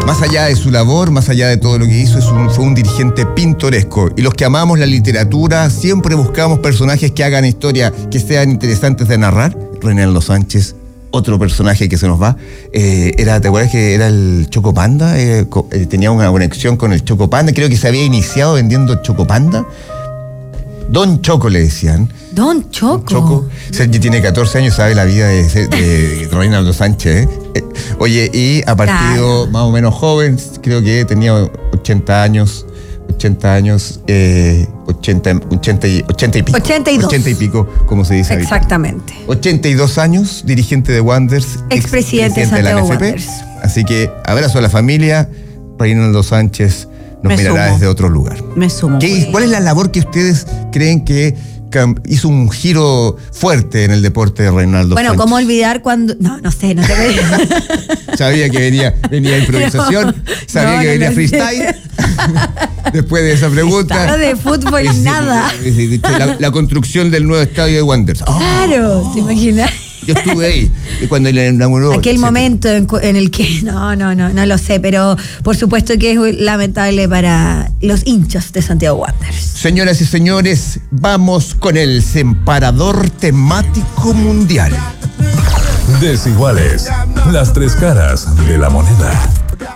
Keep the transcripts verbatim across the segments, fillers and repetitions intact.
Más allá de su labor, más allá de todo lo que hizo, es un, fue un dirigente pintoresco. Y los que amamos la literatura siempre buscamos personajes que hagan historia, que sean interesantes de narrar. Reinaldo Sánchez, otro personaje que se nos va, eh, era, ¿te acuerdas que era el Chocopanda? Eh, co- eh, tenía una conexión con el Chocopanda, creo que se había iniciado vendiendo Chocopanda. Don Choco le decían. Don Choco. Choco. Sergi tiene catorce años, sabe la vida de, de, de Reinaldo Sánchez. ¿eh? Eh, oye, y a partido Claro. más o menos joven, creo que tenía ochenta años, ochenta años, eh, ochenta, ochenta, y, ochenta y pico. ochenta y dos. ochenta y pico, como se dice ahorita. Exactamente. ochenta y dos años, dirigente de Wanderers, Expresidente de expresidente de la Santiago N F P. Wanderers. Así que abrazo a la familia. Reinaldo Sánchez nos Me mirará sumo. desde otro lugar. Me sumo. ¿Qué- ¿Cuál es la labor que ustedes creen que cam- hizo un giro fuerte en el deporte de Reinaldo Bueno, Sánchez? ¿cómo olvidar cuando...? No, no sé, no te voy Sabía que venía, venía improvisación, No, sabía no, que no venía lo sé. freestyle. Después de esa pregunta. No de fútbol, Es decir, nada. es decir, La, la construcción del nuevo estadio de Wanderers. Oh, Claro, ¿te imaginas? yo estuve ahí y cuando le inauguró. Aquel sí. momento en, cu- en el que, no, no, no, no lo sé, pero por supuesto que es lamentable para los hinchas de Santiago Wanderers. Señoras y señores, vamos con el separador temático mundial. Desiguales. Las tres caras de la moneda.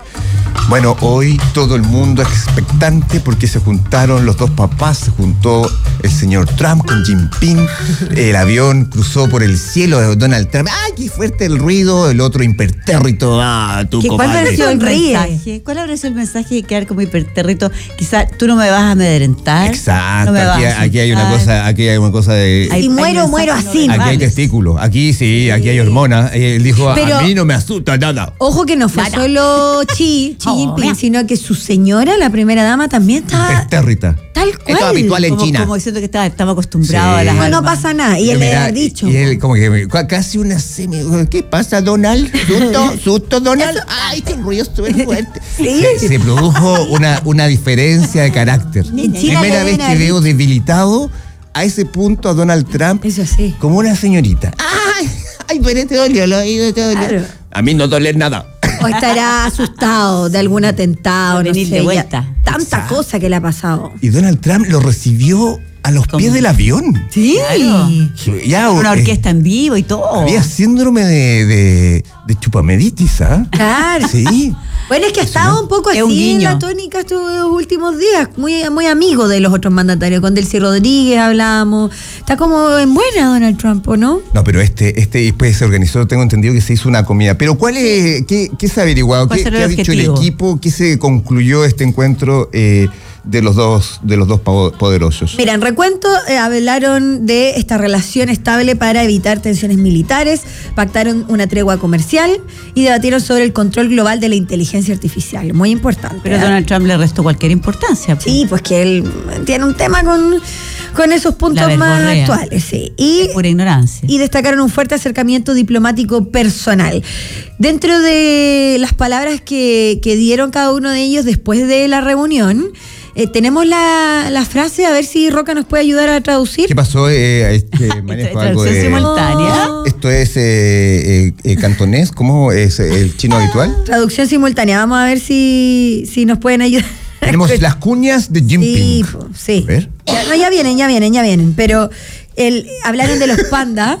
Bueno, hoy todo el mundo expectante porque se juntaron los dos papás, se juntó el señor Trump con Jinping, el avión cruzó por el cielo de Donald Trump. ¡Ay, qué fuerte el ruido! El otro impertérrito, ¡ah, tú, ¿Qué- cuál compadre! versión? el Sonríe. mensaje? ¿Cuál habrá sido el mensaje de quedar como hiperterrito? Quizá tú no me vas a amedrentar. Exacto, no me vas aquí, a aquí hay una asustar. cosa, aquí hay una cosa de... Hay- Y hay muero, mensajes muero no así. Aquí hay verbales. testículos, aquí sí, aquí hay hormonas. Él dijo, Pero- a mí no me asusta nada. Ojo que no fue Nada. solo Xi, Xi Oh, Jinping, mira. sino que su señora, la primera dama, también está Impertérrita. tal Esto es cual. habitual en Como, China. como diciendo que estaba, estamos acostumbrados Sí. a las No, no armas. pasa nada. Y él le Mira, ha dicho. Y él como que me- casi una semi... ¿Qué pasa, Donald? ¿Susto? ¿Susto, Donald? ¡Ay, qué ruido súper fuerte! Sí. Se, se produjo una, una diferencia de carácter. En China Primera le vez deben que haber veo debilitado a ese punto a Donald Trump Eso sí. como una señorita. ¡Ay! ¡Ay, pero te dolió el oído! Te dolió. Claro. A mí no doler nada. O estará asustado de algún atentado, no Venir sé. de ya- vuelta. Tanta Exacto. cosa que le ha pasado. Y Donald Trump lo recibió a los ¿Cómo? pies del avión. Sí. Claro. Ya, Una eh, orquesta en vivo y todo. Había síndrome de, de, de chupameditis, ¿ah? Claro. Sí. Bueno, es que ha estado un poco Es así un en guiño. la tónica estos últimos días, muy, muy amigo de los otros mandatarios. Con Delcy Rodríguez hablábamos. Está como en buena Donald Trump, ¿o no? No, pero este, este después se organizó, tengo entendido que se hizo una comida. Pero ¿cuál es, qué, qué se ha averiguado? ¿Cuál ¿Qué, será qué ha el dicho el objetivo? equipo? ¿Qué se concluyó este encuentro eh, de los dos, de los dos pavo- poderosos? Mira, en recuento eh, hablaron de esta relación estable para evitar tensiones militares, pactaron una tregua comercial y debatieron sobre el control global de la inteligencia artificial. Muy importante. Pero ¿eh? Donald Trump le restó cualquier importancia. pues. Sí, pues que él tiene un tema con, con esos puntos La más verborrea. actuales. Sí. Y, Es pura ignorancia. y destacaron un fuerte acercamiento diplomático personal. Dentro de las palabras que, que dieron cada uno de ellos después de la reunión, eh, tenemos la, la frase, a ver si Roca nos puede ayudar a traducir. ¿Qué pasó? Eh, este, manejo algo Traducción de... simultánea. Esto es eh, eh, eh, cantonés, ¿cómo es el chino habitual? Traducción simultánea. Vamos a ver si, si nos pueden ayudar. Tenemos las cuñas de Sí, Jinping. po, sí. A ver. Ya, no, ya vienen, ya vienen, ya vienen. Pero el, hablaron de los pandas.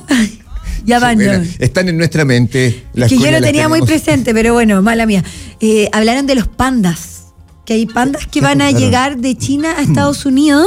Ya van, ya Bueno, van. están en nuestra mente. Las Que yo cuñas no las tenía muy tenemos. presente, pero bueno, mala mía. Eh, hablaron de los pandas. Que hay pandas que Se van a juntaron. llegar de China a Estados Unidos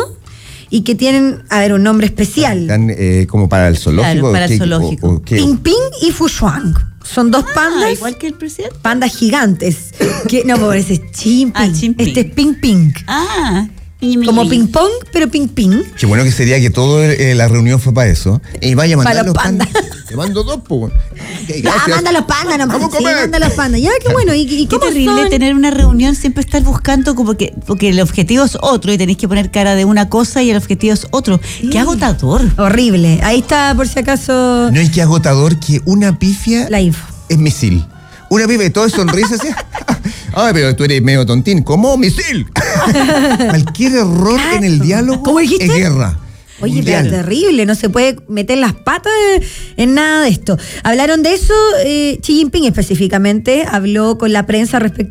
y que tienen, a ver, un nombre especial. Están eh, como para el zoológico. Claro, para el ¿qué- zoológico. o- o qué? Ping Ping y Fushuang. Son dos Ah, pandas. igual que el presidente. Pandas gigantes. Que, no, pobre, ese es Jinping. Ah, Jinping. Este es Ping Ping. Ah. Como ping pong, pero ping ping. Qué bueno que sería que toda la reunión fue para eso. Y vaya a mandar Para los los pandas. pandas. Te mando dos, pues. Ya, manda los pandas nomás. Vamos a Sí, comer. manda los pandas. Ya, qué bueno. ¿Y, y Qué cómo terrible son? tener una reunión, siempre estar buscando como que, porque el objetivo es otro y tenéis que poner cara de una cosa y el objetivo es otro. Qué agotador. Horrible. Ahí está, por si acaso, No hay que agotador que una pifia la info. es misil. Una pibe todo es sonrisa así. Ay, pero tú eres medio tontín. ¿Cómo? ¡Misil! Cualquier error en el diálogo ¿Cómo dijiste? es guerra. Oye, Mundial. pero terrible, no se puede meter las patas en nada de esto. Hablaron de eso, eh, Xi Jinping específicamente habló con la prensa respecto